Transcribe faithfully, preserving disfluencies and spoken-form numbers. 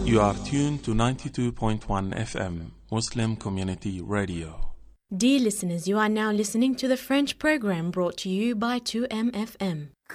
You are tuned to ninety-two point one F M, Muslim Community Radio. Dear listeners, you are now listening to the French program brought to you by two M F M.